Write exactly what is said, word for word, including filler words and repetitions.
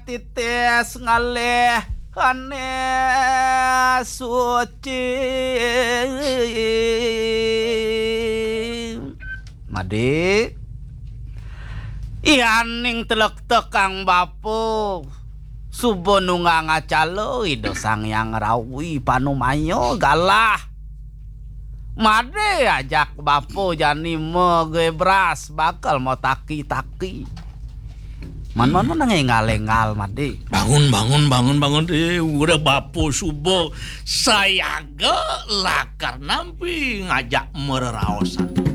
titis ngalih kane suci Made Ianing telek tekang bapo Subo nunga ngacalo ido sang yang rawi panumayo galah Made ajak bapo jani megebras bakal mau taki-taki Man-man man ngengal-engal Made Bangun bangun bangun bangun eh udah bapo subo saya gelakar nampi ngajak mereraosan